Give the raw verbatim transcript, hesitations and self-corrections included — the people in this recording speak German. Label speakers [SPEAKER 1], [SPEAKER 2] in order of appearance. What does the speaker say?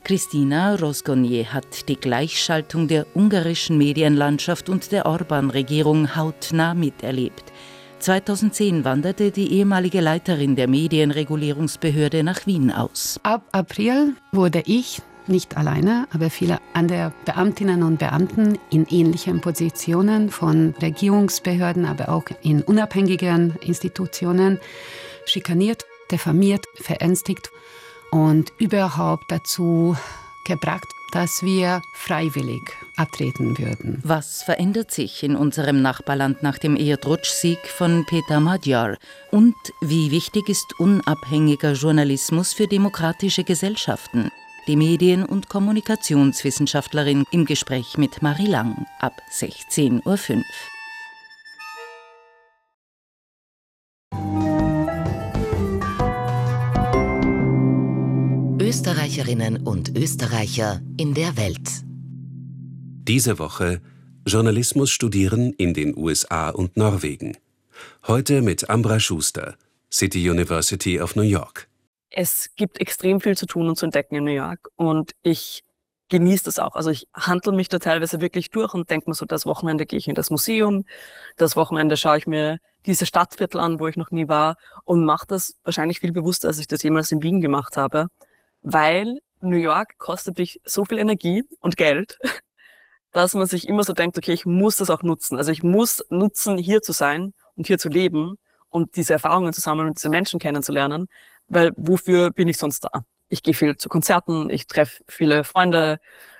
[SPEAKER 1] Christina Rozgonje hat die Gleichschaltung der ungarischen Medienlandschaft und der Orbán-Regierung hautnah miterlebt. zweitausendzehn wanderte die ehemalige Leiterin der Medienregulierungsbehörde nach Wien aus.
[SPEAKER 2] Ab April wurde ich, nicht alleine, aber viele andere Beamtinnen und Beamten in ähnlichen Positionen von Regierungsbehörden, aber auch in unabhängigen Institutionen schikaniert, diffamiert, verängstigt und überhaupt dazu gebracht, dass wir freiwillig abtreten würden.
[SPEAKER 1] Was verändert sich in unserem Nachbarland nach dem Erdrutsch-Sieg von Peter Magyar? Und wie wichtig ist unabhängiger Journalismus für demokratische Gesellschaften? Die Medien- und Kommunikationswissenschaftlerin im Gespräch mit Marie Lang ab sechzehn Uhr fünf.
[SPEAKER 3] Österreicherinnen und Österreicher in der Welt.
[SPEAKER 4] Diese Woche Journalismus studieren in den U S A und Norwegen. Heute mit Ambra Schuster, City University of New York.
[SPEAKER 5] Es gibt extrem viel zu tun und zu entdecken in New York und ich genieße das auch. Also ich handle mich da teilweise wirklich durch und denke mir so, das Wochenende gehe ich in das Museum, das Wochenende schaue ich mir diese Stadtviertel an, wo ich noch nie war und mache das wahrscheinlich viel bewusster, als ich das jemals in Wien gemacht habe, weil New York kostet mich so viel Energie und Geld, dass man sich immer so denkt, okay, ich muss das auch nutzen. Also ich muss nutzen, hier zu sein und hier zu leben und diese Erfahrungen zu sammeln und diese Menschen kennenzulernen, weil wofür bin ich sonst da? Ich gehe viel zu Konzerten, ich treffe viele Freunde,